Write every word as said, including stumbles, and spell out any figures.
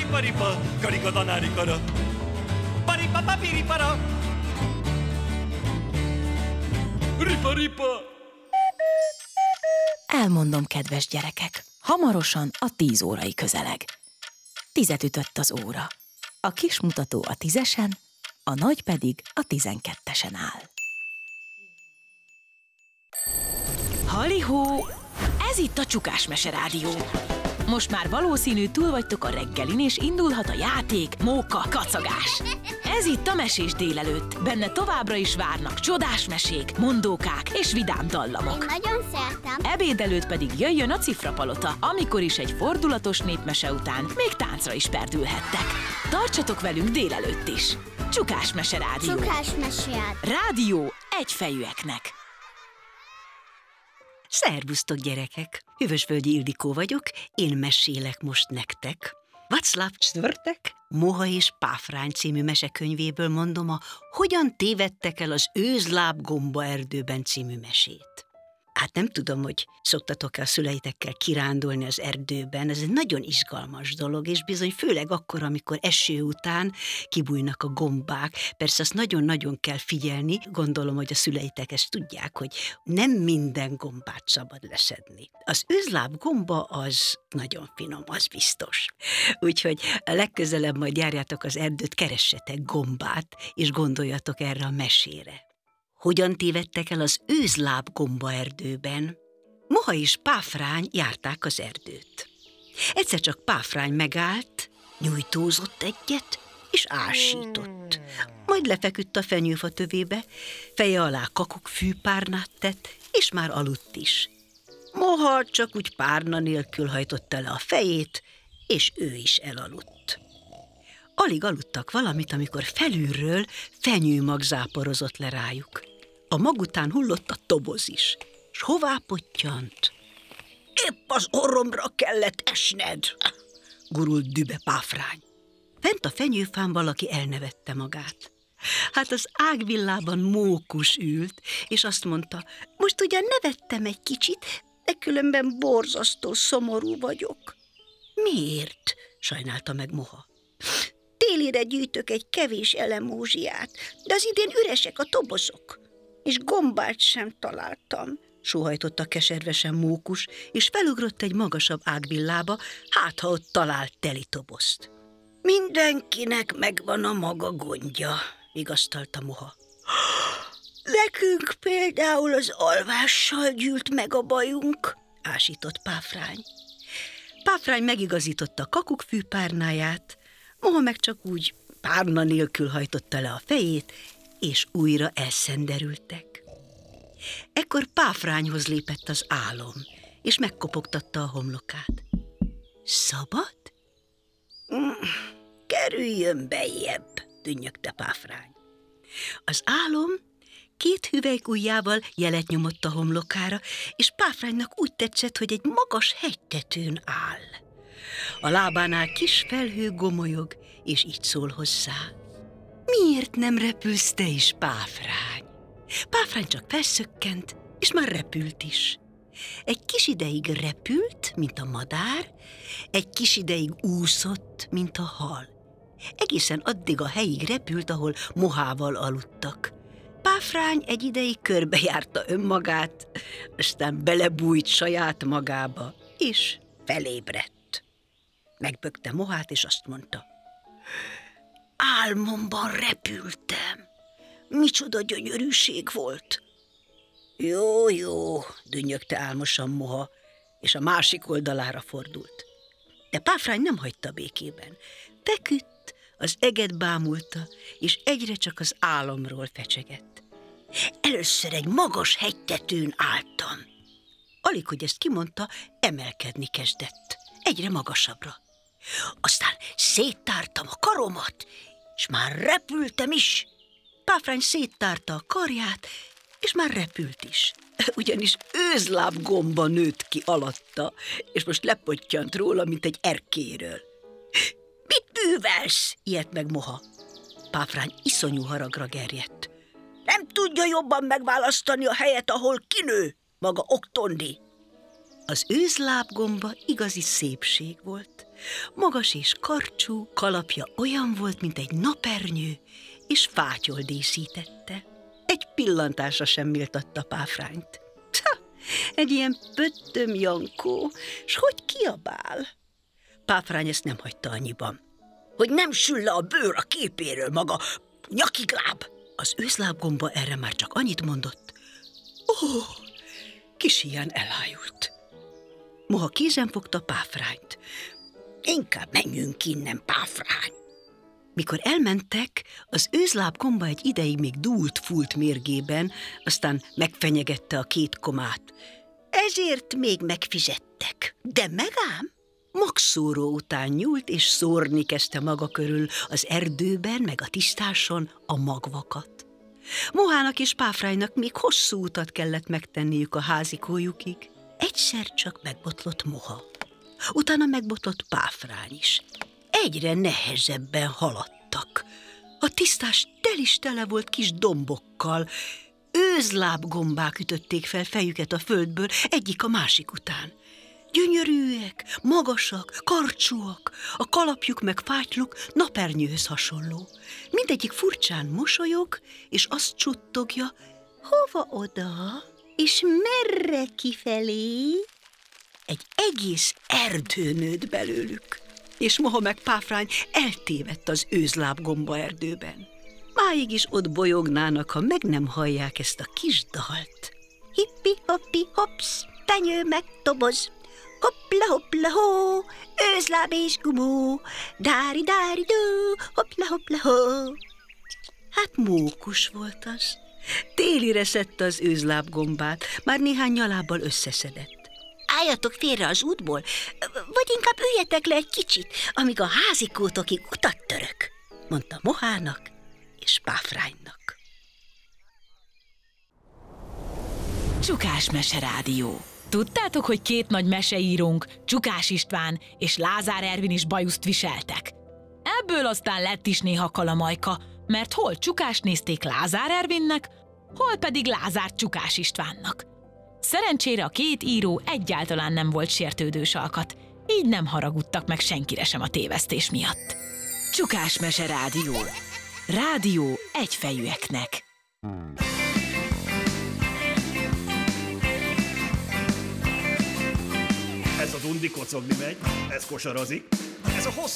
Paripa, karikadanári-kara. Paripa, papiri-para. Ripa-ripa. Elmondom, kedves gyerekek, hamarosan a tíz órai közeleg. Tizet ütött az óra. A kis mutató a tízesen, a nagy pedig a tizenkettesen áll. Halihó! Ez itt a Csukás Mese Rádió. Most már valószínű túl vagytok a reggelin, és indulhat a játék, móka, kacagás. Ez itt a Mesés délelőtt. Benne továbbra is várnak csodás mesék, mondókák és vidám dallamok. Én nagyon szeretem. Ebéd előtt pedig jöjjön a Cifrapalota, amikor is egy fordulatos népmese után még táncra is perdülhettek. Tartsatok velünk délelőtt is. Csukás Mese Rádió. Csukás Mese Rádió egyfejűeknek. Szervusztok, gyerekek! Hűvösvölgyi Ildikó vagyok, én mesélek most nektek. Václav Czwartek, Moha és Páfrány című mesekönyvéből mondom a Hogyan tévedtek el az őzlábgomba erdőben című mesét. Hát nem tudom, hogy szoktatok-e a szüleitekkel kirándulni az erdőben, ez egy nagyon izgalmas dolog, és bizony főleg akkor, amikor eső után kibújnak a gombák. Persze azt nagyon-nagyon kell figyelni, gondolom, hogy a szüleitek ezt tudják, hogy nem minden gombát szabad leszedni. Az őzláb gomba az nagyon finom, az biztos. Úgyhogy a legközelebb majd járjátok az erdőt, keressetek gombát, és gondoljatok erre a mesére. Hogyan tévedtek el az őzlábgomba erdőben? Moha és Páfrány járták az erdőt. Egyszer csak Páfrány megállt, nyújtózott egyet, és ásított. Majd lefeküdt a fenyőfa tövébe, feje alá kakukkfűpárnát tett, és már aludt is. Moha csak úgy párna nélkül hajtotta le a fejét, és ő is elaludt. Alig aludtak valamit, amikor felülről fenyőmag záporozott le rájuk. A mag után hullott a toboz is, s hová pottyant? Épp az orromra kellett esned, gurult dübe Páfrány. Fent a fenyőfán valaki elnevette magát. Hát az ágvillában Mókus ült, és azt mondta, most ugyan nevettem egy kicsit, de különben borzasztó szomorú vagyok. Miért? Sajnálta meg Moha. Télire gyűjtök egy kevés elemózsiát, de az idén üresek a tobozok, és gombát sem találtam, sóhajtotta keservesen Mókus, és felugrott egy magasabb ágvillába, hát ha ott talált teli tobozt. Mindenkinek megvan a maga gondja, vigasztalta Moha. Nekünk például az alvással gyűlt meg a bajunk, ásított Páfrány. Páfrány megigazította a kakukkfűpárnáját, Moha meg csak úgy párna nélkül hajtotta le a fejét, és újra elszenderültek. Ekkor Páfrányhoz lépett az álom, és megkopogtatta a homlokát. Szabad? Mm, kerüljön bejjebb, dünnyögte Páfrány. Az álom két hüvelykujjával jelet nyomott a homlokára, és Páfránynak úgy tetszett, hogy egy magas hegytetőn áll. A lábánál kis felhő gomolyog, és így szól hozzá. Miért nem repülsz te is, Páfrány? Páfrány csak felszökkent, és már repült is. Egy kis ideig repült, mint a madár, egy kis ideig úszott, mint a hal. Egészen addig a helyig repült, ahol Mohával aludtak. Páfrány egy ideig körbejárta önmagát, aztán belebújt saját magába, és felébredt. Megbökte Mohát, és azt mondta, álmomban repültem. Micsoda gyönyörűség volt. Jó, jó, dünnyögte álmosan Moha, és a másik oldalára fordult. De Páfrány nem hagyta békében. Feküdt, az eget bámulta, és egyre csak az álomról fecsegett. Először egy magas hegytetőn álltam. Alig, hogy ezt kimondta, emelkedni kezdett. Egyre magasabbra. Aztán széttártam a karomat, és már repültem is. Páfrány széttárta a karját, és már repült is. Ugyanis őzlábgomba nőtt ki alatta, és most lepottyant róla, mint egy erkéről. Mit művelsz? Ijedt meg Moha. Páfrány iszonyú haragra gerjedt. Nem tudja jobban megválasztani a helyet, ahol kinő, maga oktondi. Az őzlábgomba igazi szépség volt. Magas és karcsú, kalapja olyan volt, mint egy napernyő, és fátyol díszítette. Egy pillantásra sem méltatta Páfrányt. Csa, egy ilyen pöttöm Jankó, s hogy kiabál? Páfrány ezt nem hagyta annyiban. Hogy nem sül le a bőr a képéről maga, nyakigláb! Az őszlábgomba erre már csak annyit mondott. Ó, kis ilyen elájult. Moha kézen fogta Páfrányt. Inkább menjünk innen, Páfrány! Mikor elmentek, az őzlábgomba egy ideig még dúlt-fúlt mérgében, aztán megfenyegette a két komát. Ezért még megfizettek, de megám? Magszóró után nyúlt, és szórni kezdte maga körül az erdőben, meg a tisztáson a magvakat. Mohának és Páfránynak még hosszú utat kellett megtenniük a házikójukig. Egyszer csak megbotlott Moha. Utána megbotlott Páfrány is. Egyre nehezebben haladtak. A tisztás tel is tele volt kis dombokkal. Őzlábgombák ütötték fel fejüket a földből, egyik a másik után. Gyönyörűek, magasak, karcsúak, a kalapjuk meg fátyluk napernyőhöz hasonló. Mindegyik furcsán mosolyog, és azt csuttogja, hova oda, és merre kifelé? Egy egész erdő nőtt belőlük, és Moha meg Páfrány eltévedt az őzlábgomba erdőben. Máig is ott bolyognának, ha meg nem hallják ezt a kis dalt. Hippi-hoppi, hopsz, tenyő meg toboz, hoppla-hoppla-hó, őzláb és gumó, dári-dári-dó, hoppla-hoppla-hó. Hát mókus volt az. Télire szedte az őzlábgombát, már néhány nyalábbal összeszedett. Álljatok félre az útból, vagy inkább üljetek le egy kicsit, amíg a házikótokig utat török, mondta Mohának és Páfránynak. Csukás Meserádió. Tudtátok, hogy két nagy meseírónk, Csukás István és Lázár Ervin is bajuszt viseltek? Ebből aztán lett is néha kalamajka, mert hol Csukást nézték Lázár Ervinnek, hol pedig Lázár Csukás Istvánnak. Szerencsére a két író egyáltalán nem volt sértődős alkat, így nem haragudtak meg senkire sem a tévesztés miatt. Csukás Meserádió. Rádió egyfejűeknek. Ez a dundi kocogni megy, ez kosarazik, ez a hosszú